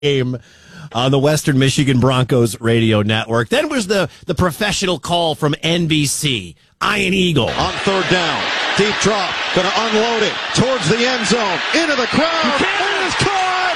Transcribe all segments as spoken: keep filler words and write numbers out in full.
game on the Western Michigan Broncos radio network. Then was the, the professional call from N B C. Ian Eagle. On third down. Deep drop. Going to unload it towards the end zone. Into the crowd. It is caught.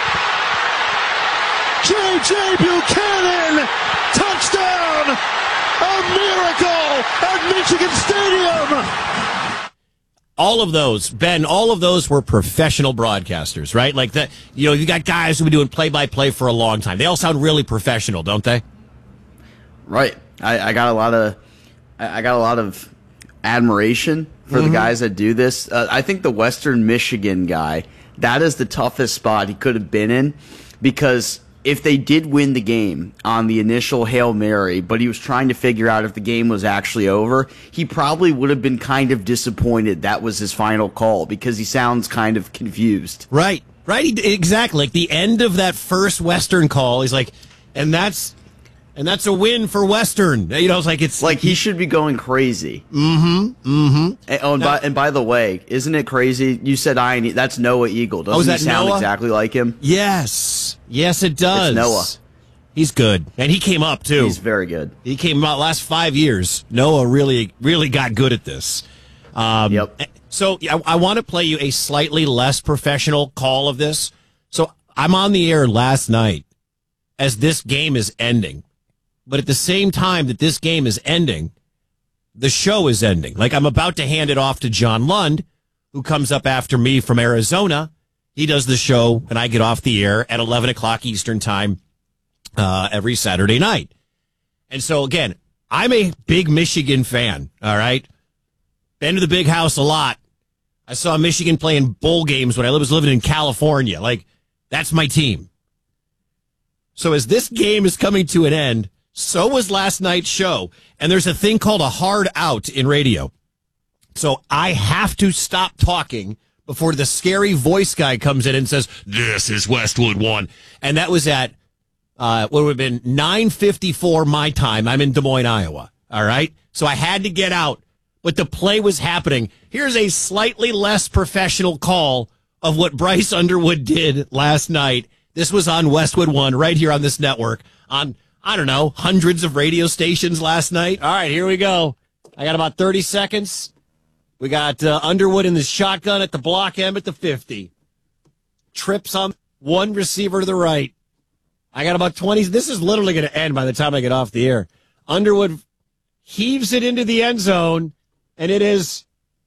J J. Buchanan. Touchdown. A miracle at Michigan Stadium. All of those, Ben, all of those were professional broadcasters, right? Like that, you know, you got guys who've been doing play-by-play for a long time. They all sound really professional, don't they? Right. I, I got a lot of, I got a lot of admiration for mm-hmm. the guys that do this. Uh, I think the Western Michigan guy, that is the toughest spot he could have been in, because if they did win the game on the initial Hail Mary, but he was trying to figure out if the game was actually over, he probably would have been kind of disappointed that was his final call, because he sounds kind of confused. Right, right, exactly. Like the end of that first Western call, he's like, and that's and that's a win for Western. You know, it's like it's like he should be going crazy. Mm-hmm. Mm-hmm. And, oh, and, now, by, and by the way, isn't it crazy? You said I. That's Noah Eagle. Doesn't oh, is that he sound Noah? exactly like him? Yes. Yes, it does. It's Noah. He's good. And he came up, too. He's very good. He came out last five years. Noah really, really got good at this. Um, yep. So I, I want to play you a slightly less professional call of this. So I'm on the air last night as this game is ending. But at the same time that this game is ending, the show is ending. Like, I'm about to hand it off to John Lund, who comes up after me from Arizona. He does the show, and I get off the air at eleven o'clock Eastern time uh, every Saturday night. And so, again, I'm a big Michigan fan, all right? Been to the big house a lot. I saw Michigan playing bowl games when I was living in California. Like, that's my team. So as this game is coming to an end, so was last night's show. And there's a thing called a hard out in radio. So I have to stop talking before the scary voice guy comes in and says, "This is Westwood One." And that was at, uh, what would have been nine fifty-four my time. I'm in Des Moines, Iowa. All right. So I had to get out, but the play was happening. Here's a slightly less professional call of what Bryce Underwood did last night. This was on Westwood One right here on this network on, I don't know, hundreds of radio stations last night. All right, here we go. I got about thirty seconds. We got uh, Underwood in the shotgun at the block M at the fifty. Trips on one receiver to the right. I got about twenty. This is literally going to end by the time I get off the air. Underwood heaves it into the end zone, and it is,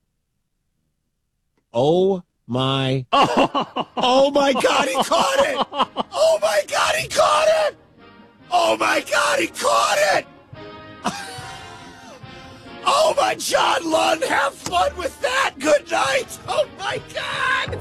oh, my. Oh, my God, he caught it. Oh, my God, he caught it. Oh, my God, he caught it! Oh, my John Lund, have fun with that! Good night! Oh, my God!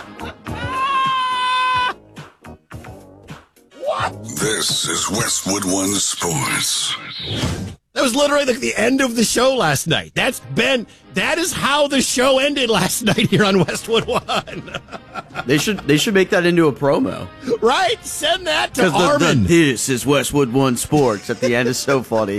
What? This is Westwood One Sports. That was literally the, the end of the show last night. That's Ben. That is how the show ended last night here on Westwood One. They should they should make that into a promo. Right? Send that to the, Armin. The, this is Westwood One Sports. At the end is so funny.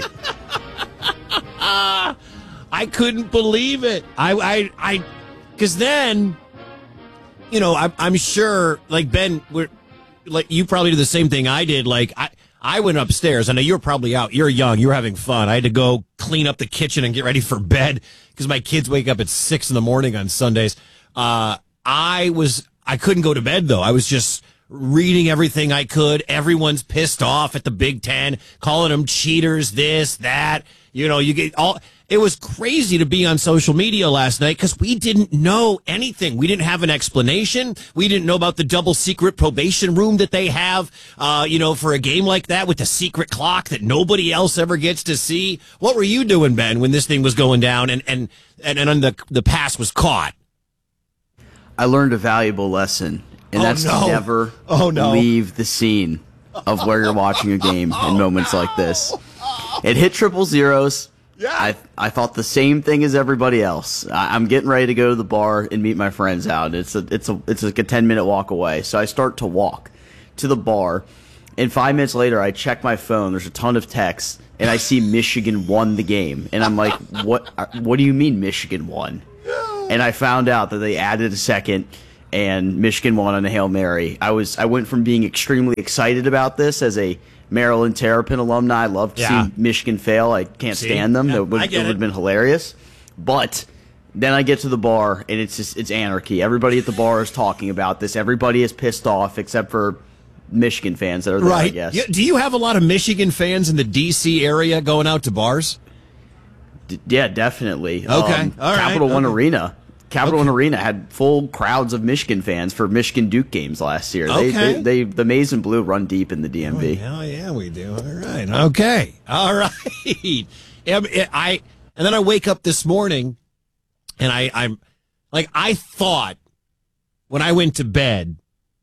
uh, I couldn't believe it. I, I, I, because then, you know, I, I'm sure, like Ben, we're like you probably did the same thing I did. Like I. I went upstairs. I know you're probably out. You're young. You're having fun. I had to go clean up the kitchen and get ready for bed because my kids wake up at six in the morning on Sundays. Uh, I was, I couldn't go to bed though. I was just reading everything I could. Everyone's pissed off at the Big Ten, calling them cheaters, this, that. You know, you get all, it was crazy to be on social media last night because we didn't know anything. We didn't have an explanation. We didn't know about the double secret probation room that they have, uh, you know, for a game like that with the secret clock that nobody else ever gets to see. What were you doing, Ben, when this thing was going down and, and, and, and the, the pass was caught? I learned a valuable lesson, and oh, that's no. to never oh, no. leave the scene of where you're watching a game in moments like this. It hit triple zeros. Yeah. I I thought the same thing as everybody else. I, I'm getting ready to go to the bar and meet my friends out. It's a it's a it's like a ten minute walk away. So I start to walk to the bar, and five minutes later I check my phone. There's a ton of texts, and I see Michigan won the game, and I'm like, what? What do you mean Michigan won? And I found out that they added a second and Michigan won on a Hail Mary. I was I went from being extremely excited about this as a Maryland Terrapin alumni. I love to Yeah. see Michigan fail. I can't See? stand them. Yeah, It would, I it get would it. have been hilarious. But then I get to the bar, and it's just it's anarchy. Everybody at the bar is talking about this. Everybody is pissed off except for Michigan fans that are there, I Right. guess. Yeah, do you have a lot of Michigan fans in the D C area going out to bars? D- yeah, definitely. Okay. Um, All right. Capital One Okay. Arena. Capital Okay. One Arena had full crowds of Michigan fans for Michigan Duke games last year. They, Okay. they, they the Maize and Blue run deep in the D M V. Hell yeah, we do. All right. Okay. All right. Um, it- I and then I wake up this morning, and I, I'm like I thought when I went to bed,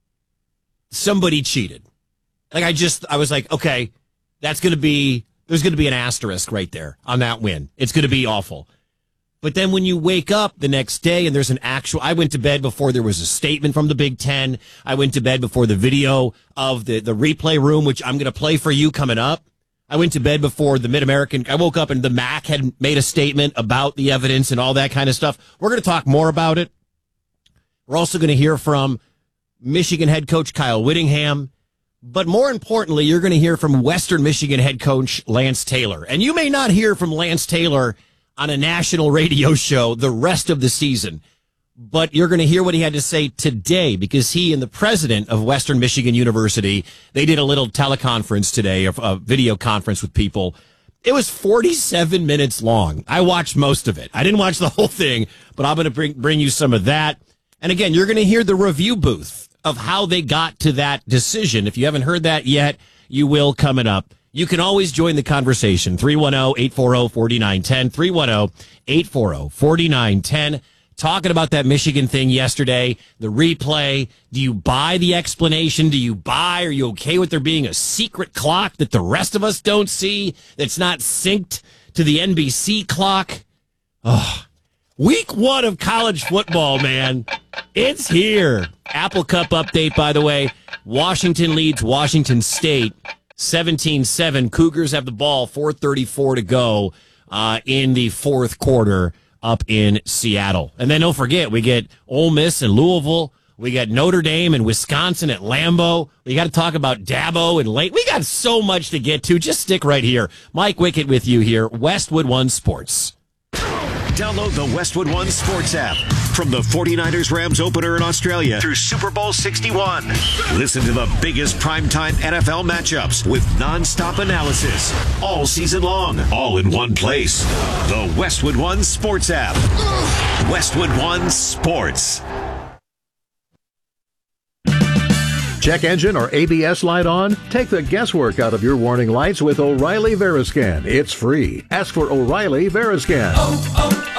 somebody cheated. Like I just I was like, okay, that's going to be there's going to be an asterisk right there on that win. It's going to be awful. But then when you wake up the next day and there's an actual, I went to bed before there was a statement from the Big Ten. I went to bed before the video of the, the replay room, which I'm going to play for you coming up. I went to bed before the Mid-American, I woke up and the M A C had made a statement about the evidence and all that kind of stuff. We're going to talk more about it. We're also going to hear from Michigan head coach Kyle Whittingham. But more importantly, you're going to hear from Western Michigan head coach Lance Taylor. And you may not hear from Lance Taylor on a national radio show the rest of the season, but you're going to hear what he had to say today because he and the president of Western Michigan University, they did a little teleconference today, a, a video conference with people. It was forty-seven minutes long. I watched most of it. I didn't watch the whole thing, but I'm going to bring, bring you some of that. And again, you're going to hear the review booth of how they got to that decision. If you haven't heard that yet, you will coming up. You can always join the conversation. three one zero, eight four zero, four nine one zero. three one zero, eight four zero, four nine one zero. Talking about that Michigan thing yesterday, the replay. Do you buy the explanation? Do you buy? Are you okay with there being a secret clock that the rest of us don't see that's not synced to the N B C clock? Oh, week one of college football, man. It's here. Apple Cup update, by the way. Washington leads Washington State. seventeen seven. Cougars have the ball, four thirty-four to go uh, in the fourth quarter up in Seattle. And then don't forget, we get Ole Miss and Louisville. We got Notre Dame and Wisconsin at Lambeau. We got to talk about Dabo and Lake. We got so much to get to. Just stick right here. Mike Wickett with you here, Westwood One Sports. Download the Westwood One Sports app. From the forty-niners Rams opener in Australia through Super Bowl sixty-one. Listen to the biggest primetime N F L matchups with nonstop analysis all season long, all in one place. The Westwood One Sports app. Westwood One Sports. Check engine or A B S light on? Take the guesswork out of your warning lights with O'Reilly Veriscan. It's free. Ask for O'Reilly Veriscan. Oh,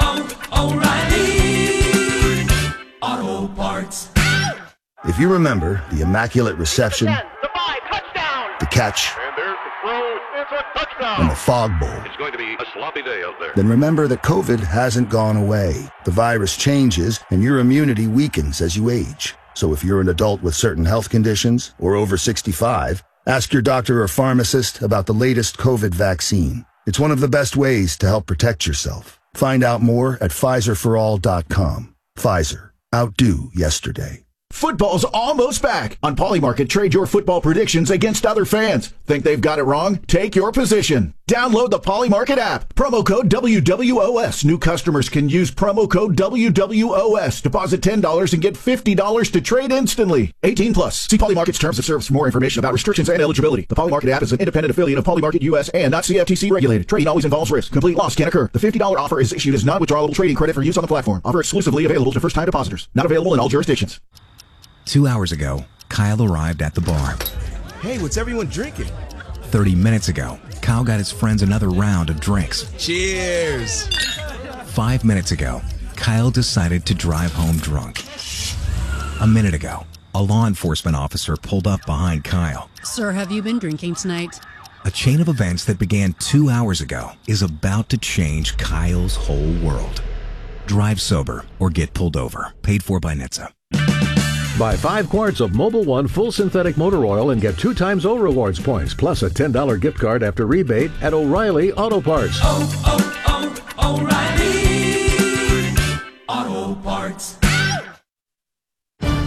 oh, oh, O'Reilly Auto Parts. If you remember the Immaculate Reception, the five, touchdown. the catch, And there's the throw. It's a touchdown. and the Fog Bowl, It's going to be a sloppy day out there. then remember that COVID hasn't gone away. The virus changes, and your immunity weakens as you age. So if you're an adult with certain health conditions or over sixty-five, ask your doctor or pharmacist about the latest COVID vaccine. It's one of the best ways to help protect yourself. Find out more at Pfizer for all dot com. Pfizer. Outdo yesterday. Football's almost back. On Polymarket, trade your football predictions against other fans. Think they've got it wrong? Take your position. Download the Polymarket app. Promo code W W O S. New customers can use promo code W W O S. Deposit ten dollars and get fifty dollars to trade instantly. eighteen plus. See Polymarket's terms of service for more information about restrictions and eligibility. The Polymarket app is an independent affiliate of Polymarket U S and not C F T C regulated. Trading always involves risk. Complete loss can occur. The fifty dollars offer is issued as non-withdrawable trading credit for use on the platform. Offer exclusively available to first-time depositors. Not available in all jurisdictions. Two hours ago, Kyle arrived at the bar. Hey, what's everyone drinking? Thirty minutes ago, Kyle got his friends another round of drinks. Cheers! Five minutes ago, Kyle decided to drive home drunk. A minute ago, a law enforcement officer pulled up behind Kyle. Sir, have you been drinking tonight? A chain of events that began two hours ago is about to change Kyle's whole world. Drive sober or get pulled over. Paid for by N H T S A. Buy five quarts of Mobil One full synthetic motor oil and get two times O Rewards points, plus a ten dollars gift card after rebate at O'Reilly Auto Parts. Oh, oh, oh, O'Reilly Auto Parts.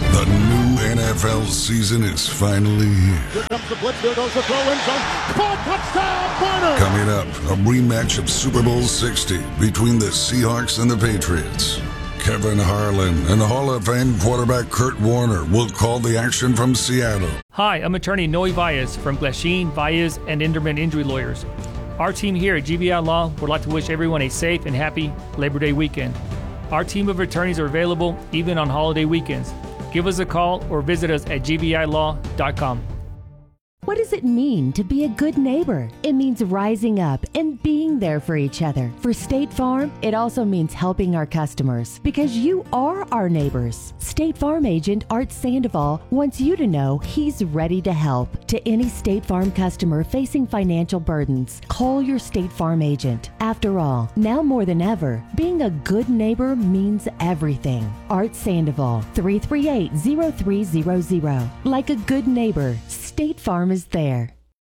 F L season is finally here. Here comes the blitz. There goes the throw in zone. Caught, touchdown, Barner. Coming up, a rematch of Super Bowl sixty between the Seahawks and the Patriots. Kevin Harlan and Hall of Fame quarterback Kurt Warner will call the action from Seattle. Hi, I'm attorney Noe Valles from Glasheen, Valles, and Inderman Injury Lawyers. Our team here at G V I Law would like to wish everyone a safe and happy Labor Day weekend. Our team of attorneys are available even on holiday weekends. Give us a call or visit us at G V I law dot com. What does it mean to be a good neighbor? It means rising up and being there for each other. For State Farm, it also means helping our customers because you are our neighbors. State Farm agent Art Sandoval wants you to know he's ready to help. To any State Farm customer facing financial burdens, call your State Farm agent. After all, now more than ever, being a good neighbor means everything. Art Sandoval, three three eight, zero three zero zero. Like a good neighbor, State Farm is there.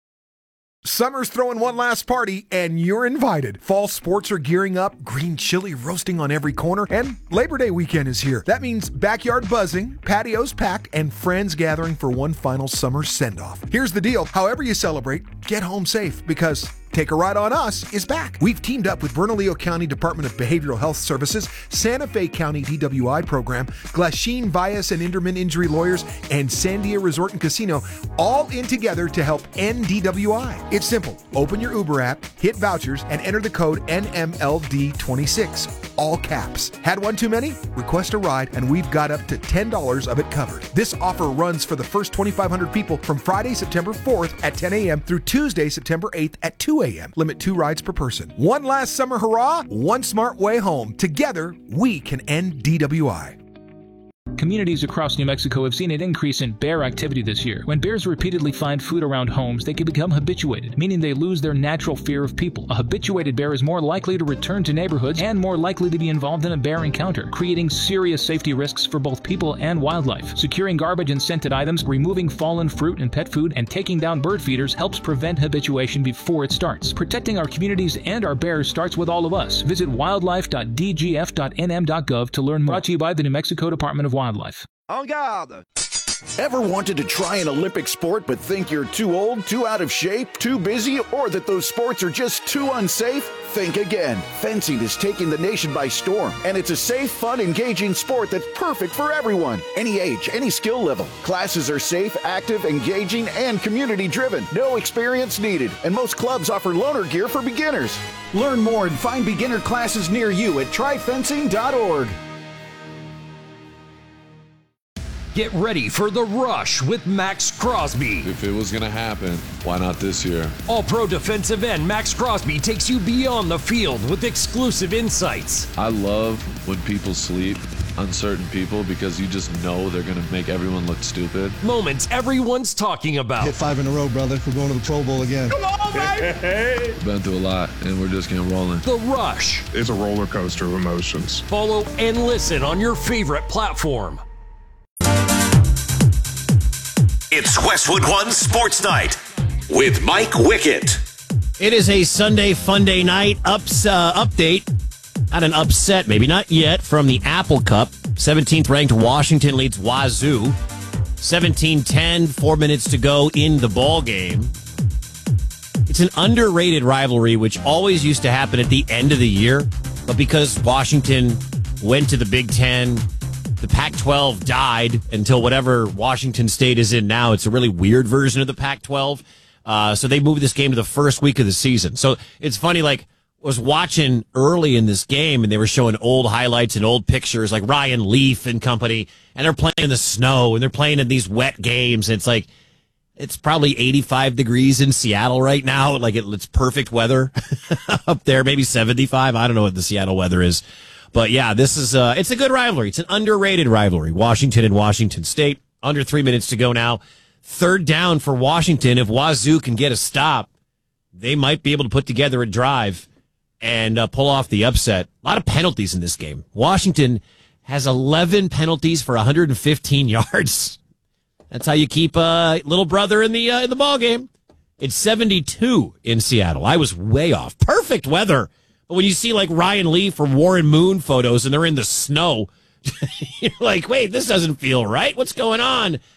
Summer's throwing one last party, and you're invited. Fall sports are gearing up, green chili roasting on every corner, and Labor Day weekend is here. That means backyard buzzing, patios packed, and friends gathering for one final summer send-off. Here's the deal. However you celebrate, get home safe, because Take a Ride on Us is back. We've teamed up with Bernalillo County Department of Behavioral Health Services, Santa Fe County D W I program, Glasheen, Valles, and Inderman Injury Lawyers, and Sandia Resort and Casino, all in together to help end D W I. It's simple. Open your Uber app, hit vouchers, and enter the code N M L D twenty-six. All caps. Had one too many? Request a ride, and we've got up to ten dollars of it covered. This offer runs for the first twenty-five hundred people from Friday, September fourth at ten a.m. through Tuesday, September eighth at two a.m. Limit two rides per person. One last summer hurrah, one smart way home. Together, we can end D W I. Communities across New Mexico have seen an increase in bear activity this year. When bears repeatedly find food around homes, they can become habituated, meaning they lose their natural fear of people. A habituated bear is more likely to return to neighborhoods and more likely to be involved in a bear encounter, creating serious safety risks for both people and wildlife. Securing garbage and scented items, removing fallen fruit and pet food, and taking down bird feeders helps prevent habituation before it starts. Protecting our communities and our bears starts with all of us. Visit wildlife dot d g f dot n m dot gov to learn more. Brought to you by the New Mexico Department of Wildlife. En garde! Ever wanted to try an Olympic sport but think you're too old, too out of shape, too busy, or that those sports are just too unsafe? Think again. Fencing is taking the nation by storm, and it's a safe, fun, engaging sport that's perfect for everyone. Any age, any skill level. Classes are safe, active, engaging, and community-driven. No experience needed, and most clubs offer loaner gear for beginners. Learn more and find beginner classes near you at try fencing dot org. Get ready for The Rush with Max Crosby. If it was going to happen, why not this year? All-pro defensive end Max Crosby takes you beyond the field with exclusive insights. I love when people sleep on certain people because you just know they're going to make everyone look stupid. Moments everyone's talking about. Hit five in a row, brother. We're going to the Pro Bowl again. Come on, baby! Been through a lot, and we're just getting rolling. The Rush. It's a roller coaster of emotions. Follow and listen on your favorite platform. It's Westwood One Sports Night with Mike Wickett. It is a Sunday fun day night. Ups uh, update. Not an upset, maybe not yet, from the Apple Cup. seventeenth ranked Washington leads Wazoo. seventeen ten, four minutes to go in the ball game. It's an underrated rivalry, which always used to happen at the end of the year. But because Washington went to the Big Ten, the Pac twelve died until whatever Washington State is in now. It's a really weird version of the Pac twelve. Uh, so they moved this game to the first week of the season. So it's funny, like, I was watching early in this game, and they were showing old highlights and old pictures, like Ryan Leaf and company, and they're playing in the snow, and they're playing in these wet games. And it's like, it's probably eighty-five degrees in Seattle right now. Like, it, it's perfect weather up there, maybe seventy-five. I don't know what the Seattle weather is. But yeah, this is uh, it's a good rivalry. It's an underrated rivalry. Washington and Washington State. Under three minutes to go now. Third down for Washington. If Wazoo can get a stop, they might be able to put together a drive and uh, pull off the upset. A lot of penalties in this game. Washington has eleven penalties for one hundred fifteen yards. That's how you keep uh, little brother in the uh, in the ball game. It's seventy-two in Seattle. I was way off. Perfect weather. But when you see like Ryan Leaf or Warren Moon photos and they're in the snow, you're like, wait, this doesn't feel right. What's going on?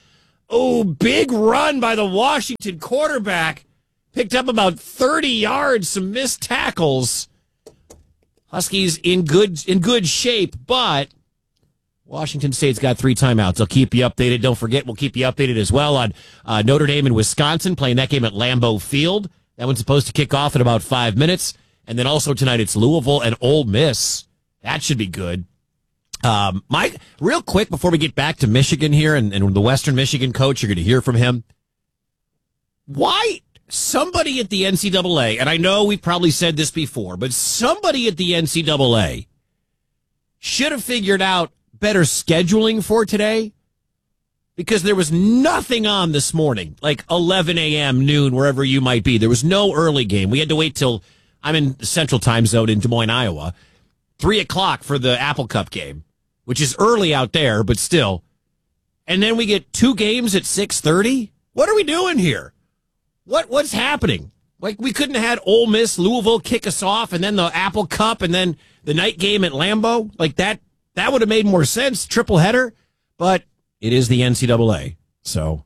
Oh, big run by the Washington quarterback. Picked up about thirty yards, some missed tackles. Huskies in good in good shape, but Washington State's got three timeouts. I'll keep you updated. Don't forget, we'll keep you updated as well on uh, Notre Dame and Wisconsin playing that game at Lambeau Field. That one's supposed to kick off in about five minutes. And then also tonight it's Louisville and Ole Miss. That should be good. Um, Mike, real quick before we get back to Michigan here and, and the Western Michigan coach, you're going to hear from him. Why somebody at the N C double A, and I know we've probably said this before, but somebody at the N C double A should have figured out better scheduling for today, because there was nothing on this morning, like eleven a.m., noon, wherever you might be. There was no early game. We had to wait till, I'm in the Central Time Zone in Des Moines, Iowa, three o'clock for the Apple Cup game, which is early out there, but still. And then we get two games at six thirty? What are we doing here? What What's happening? Like, we couldn't have had Ole Miss, Louisville kick us off, and then the Apple Cup, and then the night game at Lambeau? Like, that that would have made more sense, triple header, but it is the N C double A, so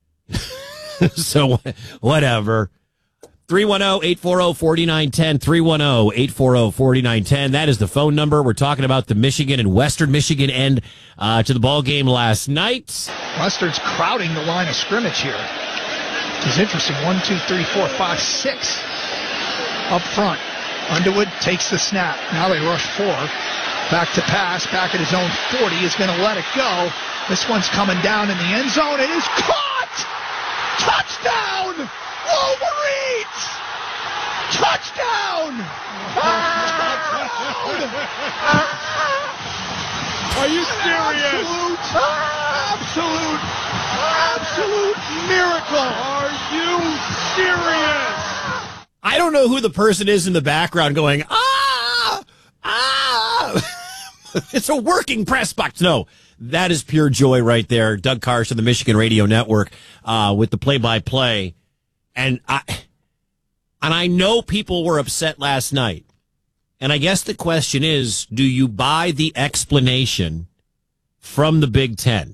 so whatever. three one zero, eight four zero, four nine one zero, three one zero, eight four zero, four nine one zero. That is the phone number. We're talking about the Michigan and Western Michigan end uh, to the ball game last night. Mustard's crowding the line of scrimmage here. It's interesting. One, two, three, four, five, six up front. Underwood takes the snap. Now they rush four. Back to pass, back at his own forty, is going to let it go. This one's coming down in the end zone. It is caught! Touchdown! Wolverines! Touchdown! Are you serious? Absolute, absolute, absolute miracle. Are you serious? I don't know who the person is in the background going, ah, ah. It's a working press box. No, that is pure joy right there. Doug Karsch of the Michigan Radio Network uh, with the play-by-play. And I, and I know people were upset last night. And I guess the question is, do you buy the explanation from the Big Ten?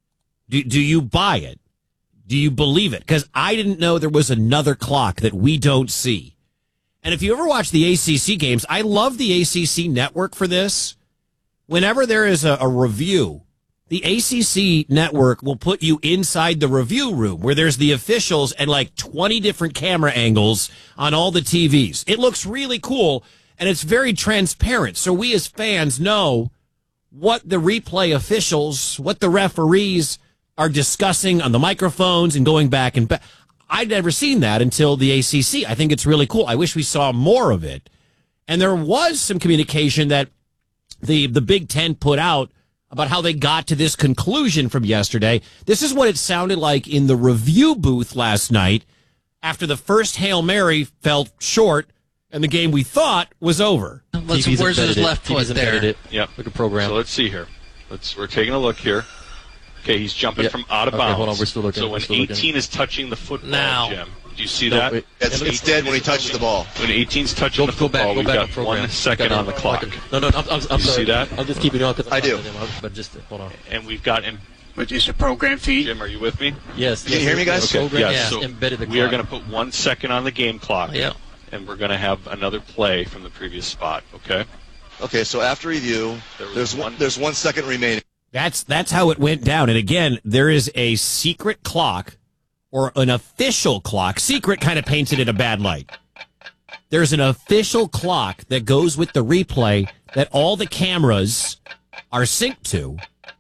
Do, do you buy it? Do you believe it? Because I didn't know there was another clock that we don't see. And if you ever watch the A C C games, I love the A C C network for this. Whenever there is a, a review, the A C C network will put you inside the review room where there's the officials and like twenty different camera angles on all the T Vs. It looks really cool, and it's very transparent. So we as fans know what the replay officials, what the referees are discussing on the microphones and going back and back. I'd never seen that until the A C C. I think it's really cool. I wish we saw more of it. And there was some communication that the the Big Ten put out about how they got to this conclusion from yesterday. This is what it sounded like in the review booth last night after the first Hail Mary fell short and the game we thought was over. Let's, where's his left foot there? It. Yep. Look at program. So let's see here. Let's We're taking a look here. Okay, he's jumping yep. from out of okay, bounds. Hold on, we're still looking. So when still eighteen looking. is touching the football, now, Jim, do you see no, that? Wait. It's, it's dead when he touches the ball. When eighteen's touching go, the go football, back, we've go back got one second on the clock. No, no, I'm, I'm, I'm you sorry. see that? I'll just keep it on because I do. But just hold on. And we've got him. But is the program feed? Jim, are you with me? Yes. Can you hear me, guys? Okay. Program, Yeah. yeah. So embedded the we are clock. going to put one second on the game clock. Yeah. And we're going to have another play from the previous spot. Okay. Okay. So after review, there there's one. There's one second remaining. That's that's how it went down. And again, there is a secret clock or an official clock. Secret kind of paints it in a bad light. There's an official clock that goes with the replay that all the cameras are synced to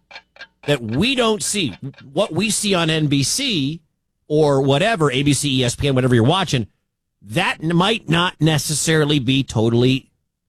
that we don't see. What we see on N B C or whatever, A B C, E S P N, whatever you're watching, that might not necessarily be totally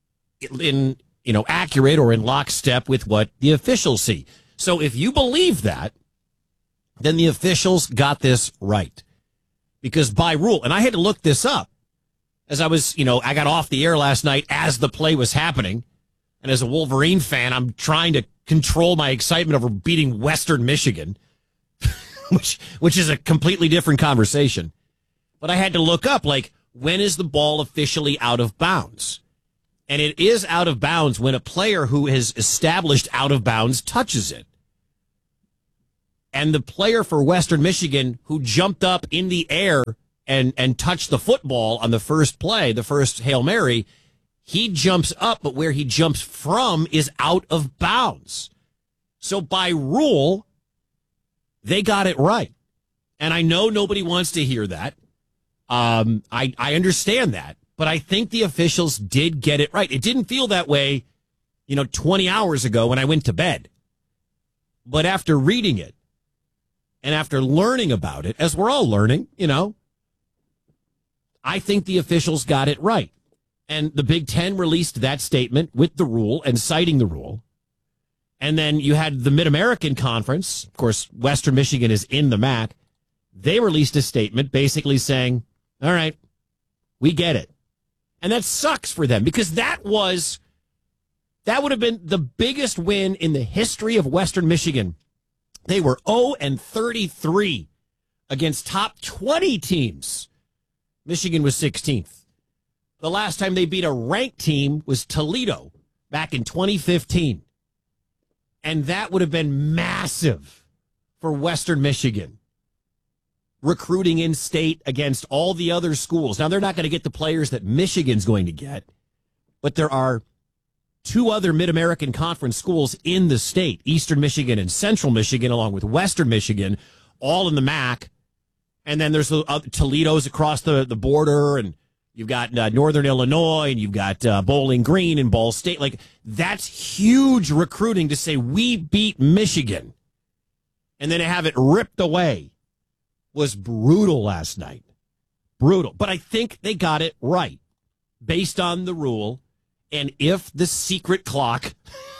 in, you know, accurate or in lockstep with what the officials see. So if you believe that, then the officials got this right. Because by rule, and I had to look this up as I was, you know, I got off the air last night as the play was happening. And as a Wolverine fan, I'm trying to control my excitement over beating Western Michigan, which which is a completely different conversation. But I had to look up, like, when is the ball officially out of bounds? And it is out of bounds when a player who has established out of bounds touches it. And the player for Western Michigan who jumped up in the air and, and touched the football on the first play, the first Hail Mary, he jumps up, but where he jumps from is out of bounds. So by rule, they got it right. And I know nobody wants to hear that. Um, I, I understand that. But I think the officials did get it right. It didn't feel that way, you know, twenty hours ago when I went to bed. But after reading it, and after learning about it, as we're all learning, you know, I think the officials got it right. And the Big Ten released that statement with the rule and citing the rule. And then you had the Mid-American Conference. Of course, Western Michigan is in the M A C. They released a statement basically saying, all right, we get it. And that sucks for them because that was, that would have been the biggest win in the history of Western Michigan. They were oh and thirty-three against top twenty teams. Michigan was sixteenth. The last time they beat a ranked team was Toledo back in twenty fifteen. And that would have been massive for Western Michigan. Recruiting in state against all the other schools. Now, they're not going to get the players that Michigan's going to get, but there are two other Mid-American Conference schools in the state, Eastern Michigan and Central Michigan, along with Western Michigan, all in the M A C. And then there's the uh, Toledo's across the, the border, and you've got uh, Northern Illinois, and you've got uh, Bowling Green and Ball State. Like, that's huge recruiting to say we beat Michigan, and then to have it ripped away was brutal last night. Brutal. But I think they got it right based on the rule. And if the secret clock,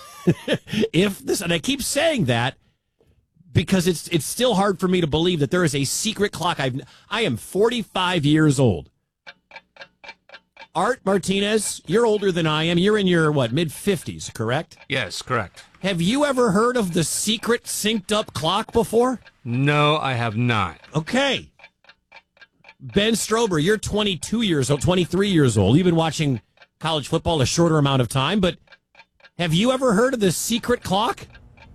if this, and I keep saying that because it's it's still hard for me to believe that there is a secret clock. I've, I am forty-five years old. Art Martinez, you're older than I am. You're in your, what, mid-fifties, correct? Yes, correct. Have you ever heard of the secret synced-up clock before? No, I have not. Okay. Ben Strober, you're twenty-two years old, twenty-three years old. You've been watching college football a shorter amount of time, but have you ever heard of the secret clock?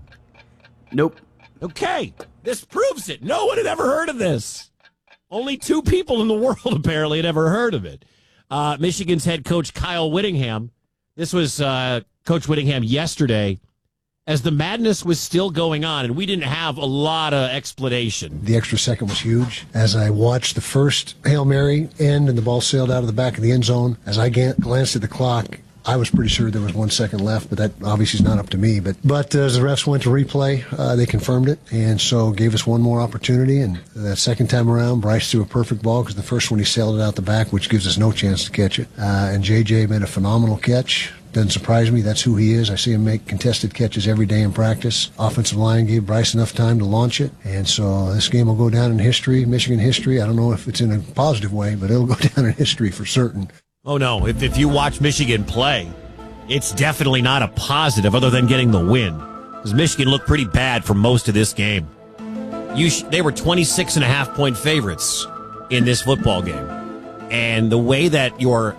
Nope. Okay. This proves it. No one had ever heard of this. Only two people in the world apparently had ever heard of it. Uh, Michigan's head coach Kyle Whittingham. This was uh, Coach Whittingham yesterday as the madness was still going on, and we didn't have a lot of explanation. The extra second was huge. As I watched the first Hail Mary end and the ball sailed out of the back of the end zone, as I glanced at the clock, I was pretty sure there was one second left, but that obviously is not up to me. But but uh, as the refs went to replay, uh, they confirmed it, and so gave us one more opportunity. And that second time around, Bryce threw a perfect ball because the first one he sailed it out the back, which gives us no chance to catch it. Uh, and J J made a phenomenal catch. Doesn't surprise me. That's who he is. I see him make contested catches every day in practice. Offensive line gave Bryce enough time to launch it. And so this game will go down in history, Michigan history. I don't know if it's in a positive way, but it'll go down in history for certain. Oh, no. If, if you watch Michigan play, it's definitely not a positive other than getting the win. Because Michigan looked pretty bad for most of this game. You sh- they were twenty-six and a half point favorites in this football game. And the way that your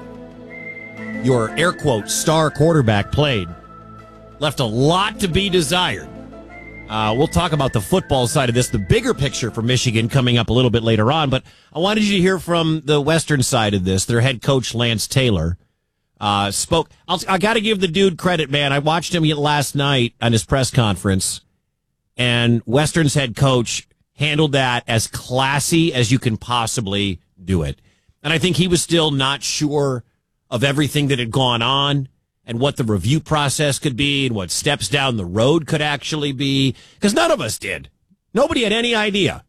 your air quote star quarterback played left a lot to be desired. Uh, we'll talk about the football side of this, the bigger picture for Michigan coming up a little bit later on. But I wanted you to hear from the Western side of this. Their head coach, Lance Taylor, uh, spoke. I'll, I got to give the dude credit, man. I watched him last night on his press conference, and Western's head coach handled that as classy as you can possibly do it. And I think he was still not sure of everything that had gone on and what the review process could be and what steps down the road could actually be, because none of us did. Nobody had any idea.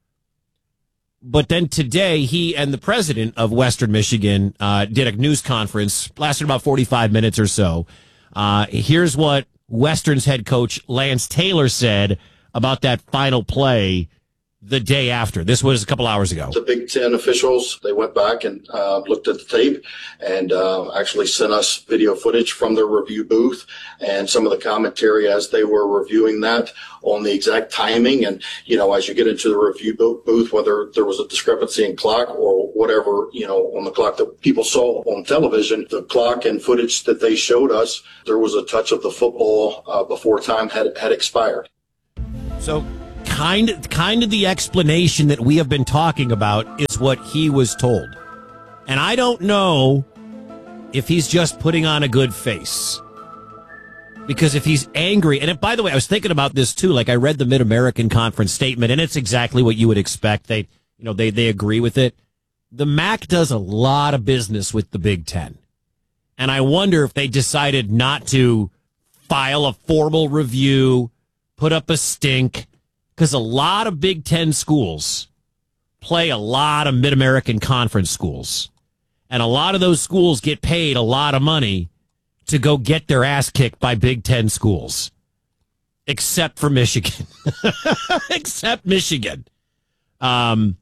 But then today, he and the president of Western Michigan uh, did a news conference, lasted about forty-five minutes or so. Uh, here's what Western's head coach Lance Taylor said about that final play the day after. This was a couple hours ago. The Big Ten officials, they went back and uh, looked at the tape and uh, actually sent us video footage from their review booth and some of the commentary as they were reviewing that on the exact timing. And, you know, as you get into the review booth, whether there was a discrepancy in clock or whatever, you know, on the clock that people saw on television, the clock and footage that they showed us, there was a touch of the football uh, before time had, had expired. So kind, kind of the explanation that we have been talking about is what he was told. And I don't know if he's just putting on a good face. Because if he's angry, and if, by the way, I was thinking about this too, like I read the Mid-American Conference statement, and it's exactly what you would expect. They, you know, they, they agree with it. The M A C does a lot of business with the Big Ten. And I wonder if they decided not to file a formal review, put up a stink, because a lot of Big Ten schools play a lot of Mid-American Conference schools. And a lot of those schools get paid a lot of money to go get their ass kicked by Big Ten schools. Except for Michigan. Except Michigan. Um,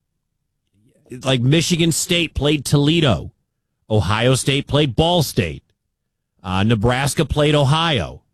like Michigan State played Toledo. Ohio State played Ball State. Uh, Nebraska played Ohio.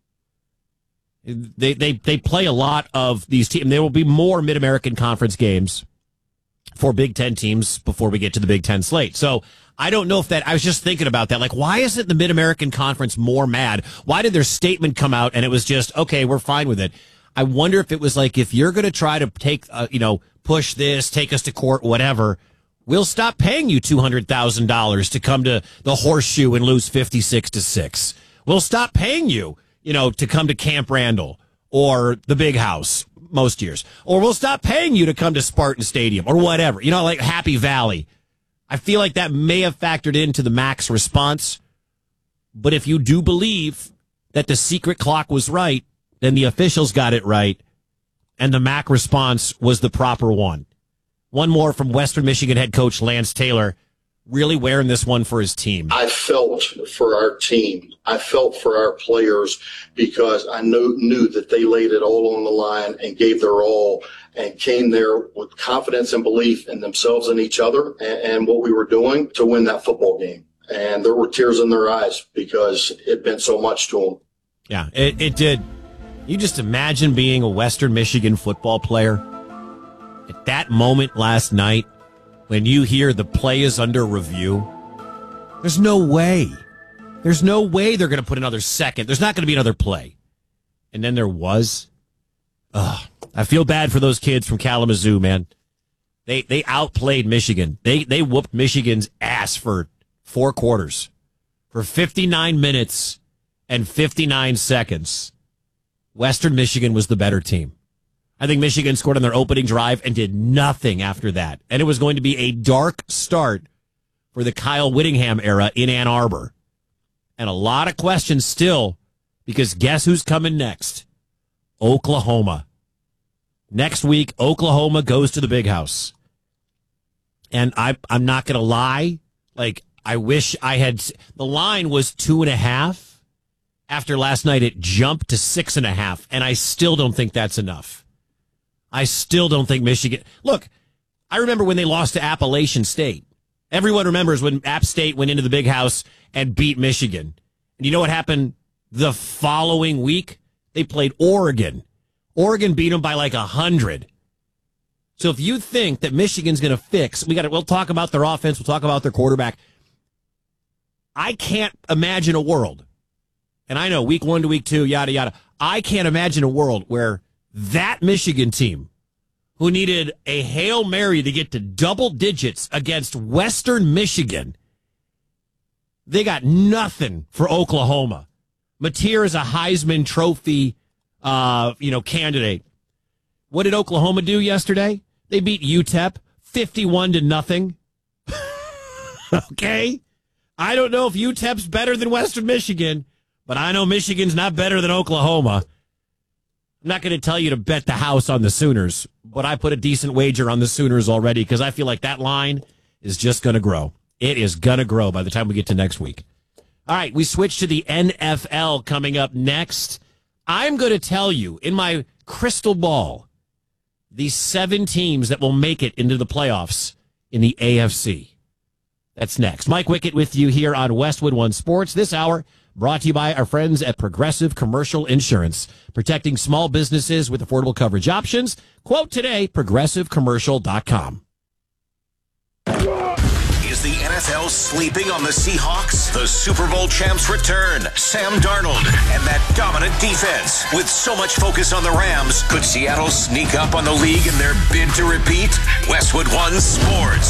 They, they, they play a lot of these teams. There will be more Mid-American Conference games for Big Ten teams before we get to the Big Ten slate. So I don't know if that, I was just thinking about that. Like, why isn't the Mid-American Conference more mad? Why did their statement come out and it was just, okay, we're fine with it? I wonder if it was like, if you're going to try to take, uh, you know, push this, take us to court, whatever, we'll stop paying you two hundred thousand dollars to come to the Horseshoe and lose fifty-six to six. We'll stop paying you, you know, to come to Camp Randall or the Big House most years. Or we'll stop paying you to come to Spartan Stadium or whatever. You know, like Happy Valley. I feel like that may have factored into the M A C's response. But if you do believe that the secret clock was right, then the officials got it right, and the M A C response was the proper one. One more from Western Michigan head coach Lance Taylor, really wearing this one for his team. I felt for our team. I felt for our players because I knew, knew that they laid it all on the line and gave their all and came there with confidence and belief in themselves and each other and, and what we were doing to win that football game. And there were tears in their eyes because it meant so much to them. Yeah, it, it did. You just imagine being a Western Michigan football player at that moment last night when you hear the play is under review. There's no way. There's no way they're going to put another second. There's not going to be another play. And then there was. Ugh. I feel bad for those kids from Kalamazoo, man. They they outplayed Michigan. They they whooped Michigan's ass for four quarters. For fifty-nine minutes and fifty-nine seconds. Western Michigan was the better team. I think Michigan scored on their opening drive and did nothing after that. And it was going to be a dark start for the Kyle Whittingham era in Ann Arbor. And a lot of questions still, because guess who's coming next? Oklahoma. Next week, Oklahoma goes to the Big House. And I, I'm not going to lie. Like, I wish I had. The line was two and a half. After last night, it jumped to six and a half. And I still don't think that's enough. I still don't think Michigan. Look, I remember when they lost to Appalachian State. Everyone remembers when App State went into the Big House and beat Michigan. And you know what happened the following week? They played Oregon. Oregon beat them by like a hundred. So if you think that Michigan's going to fix, we got to. We'll talk about their offense. We'll talk about their quarterback. I can't imagine a world, and I know week one to week two, yada yada. I can't imagine a world where that Michigan team, who needed a Hail Mary to get to double digits against Western Michigan, they got nothing for Oklahoma. Mateer is a Heisman Trophy, uh, you know, candidate. What did Oklahoma do yesterday? They beat U T E P fifty-one to nothing. Okay, I don't know if U T E P's better than Western Michigan, but I know Michigan's not better than Oklahoma. I'm not going to tell you to bet the house on the Sooners, but I put a decent wager on the Sooners already because I feel like that line is just going to grow. It is going to grow by the time we get to next week. All right, we switch to the N F L coming up next. I'm going to tell you, in my crystal ball, the seven teams that will make it into the playoffs in the A F C. That's next. Mike Wickett with you here on Westwood One Sports. This hour brought to you by our friends at Progressive Commercial Insurance, protecting small businesses with affordable coverage options. Quote today, progressive commercial dot com. Is the N F L sleeping on the Seahawks? The Super Bowl champs return. Sam Darnold and that dominant defense. With so much focus on the Rams, could Seattle sneak up on the league in their bid to repeat? Westwood One Sports.